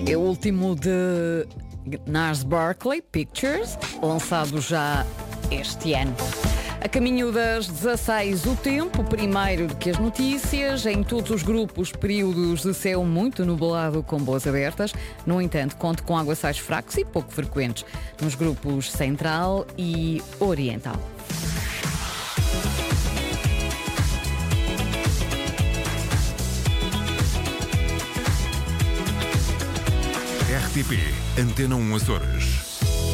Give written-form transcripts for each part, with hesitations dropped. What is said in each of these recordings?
É o último de Gnars Barkley, Pictures, lançado já este ano. A caminho das 16, o tempo, primeiro do que as notícias, em todos os grupos, períodos de céu muito nublado com boas abertas. No entanto, conto com aguaceiros fracos e pouco frequentes nos grupos central e oriental. RTP Antena 1 Açores.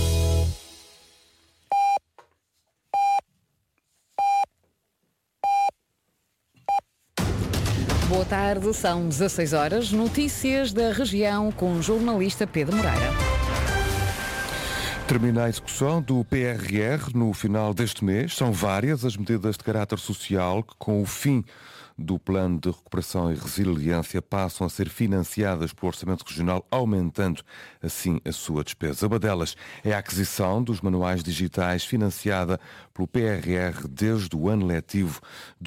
Boa tarde, são 16 horas. Notícias da região com o jornalista Pedro Moreira. Termina a execução do PRR no final deste mês. São várias as medidas de caráter social que, com o fim do Plano de Recuperação e Resiliência, passam a ser financiadas pelo Orçamento Regional, aumentando assim a sua despesa. Uma delas é a aquisição dos manuais digitais financiada pelo PRR desde o ano letivo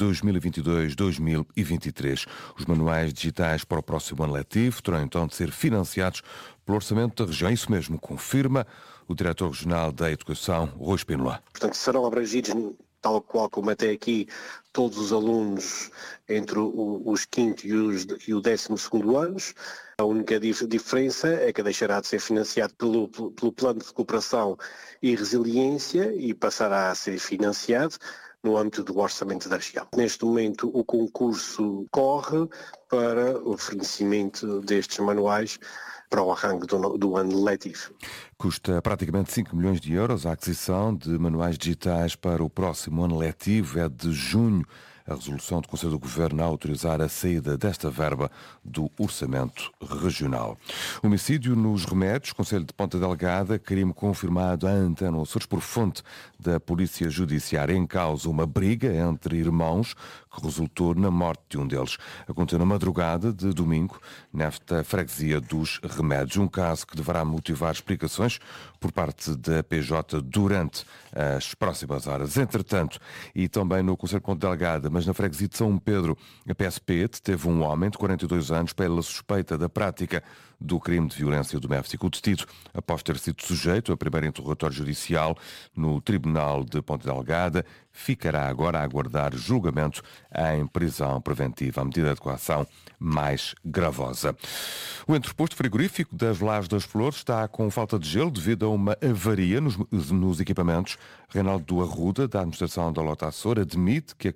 2022-2023. Os manuais digitais para o próximo ano letivo terão então de ser financiados pelo Orçamento da região. Isso mesmo confirma o Diretor Regional da Educação, Rui Espínola. Portanto, serão abrangidos, tal qual como até aqui, todos os alunos entre os 5º e o 12º anos. A única diferença é que deixará de ser financiado pelo Plano de Recuperação e Resiliência e passará a ser financiado no âmbito do Orçamento da região. Neste momento, o concurso corre para o fornecimento destes manuais para o arranque do ano letivo. Custa praticamente 5 milhões de euros a aquisição de manuais digitais para o próximo ano letivo. É de junho a resolução do Conselho do Governo a autorizar a saída desta verba do Orçamento Regional. Homicídio nos Remédios, Conselho de Ponta Delgada, crime confirmado à Antena Açores por fonte da Polícia Judiciária. Em causa uma briga entre irmãos que resultou na morte de um deles. Aconteceu na madrugada de domingo, nesta freguesia dos Remédios. Um caso que deverá motivar explicações por parte da PJ durante as próximas horas. Entretanto, e também no Conselho de Ponta Delgada, mas na freguesia de São Pedro, a PSP deteve um homem de 42 anos pela suspeita da prática do crime de violência doméstica. O detido, após ter sido sujeito a primeiro interrogatório judicial no Tribunal de Ponta Delgada, ficará agora a aguardar julgamento em prisão preventiva, a medida de coação mais gravosa. O entreposto frigorífico das Lajes das Flores está com falta de gelo devido a uma avaria nos equipamentos. Reinaldo do Arruda, da administração da Lota Açor, admite que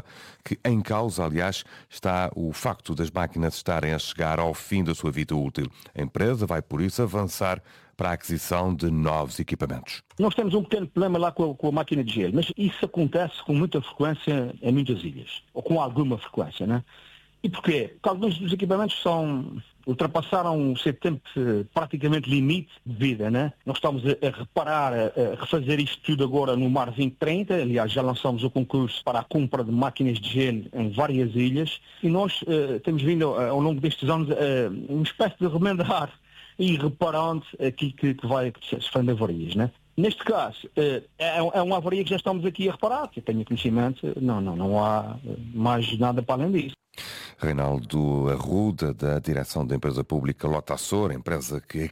em causa, está o facto das máquinas estarem a chegar ao fim da sua vida útil. A empresa vai, por isso, avançar para a aquisição de novos equipamentos. Nós temos um pequeno problema lá com a máquina de gelo, mas isso acontece com muita frequência em muitas ilhas, ou com alguma frequência, né? E porquê? Porque alguns dos equipamentos ultrapassaram o seu tempo praticamente limite de vida, né? Nós estamos a reparar, a refazer isto tudo agora no Mar 2030, aliás já lançamos o concurso para a compra de máquinas de gelo em várias ilhas e nós temos vindo ao longo destes anos uma espécie de remendar e reparando aquilo que vai sofrendo avarias, né? Neste caso, é uma avaria que já estamos aqui a reparar, que eu tenho conhecimento, não há mais nada para além disso. Reinaldo Arruda, da direção da empresa pública Lota Açor, empresa que